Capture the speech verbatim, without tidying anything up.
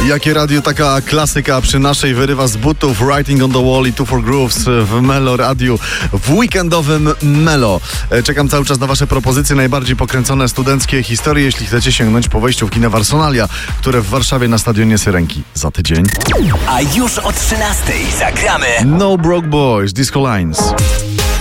Jakie radio, taka klasyka przy naszej wyrywa z butów. Writing on the Wall i Two for Grooves w Melo Radiu, w weekendowym Melo. Czekam cały czas na wasze propozycje, najbardziej pokręcone studenckie historie, jeśli chcecie sięgnąć po wejściu w kina Warsonalia, które w Warszawie na stadionie Syrenki za tydzień. A już o trzynastej zagramy No Broke Boys, Disco Lines.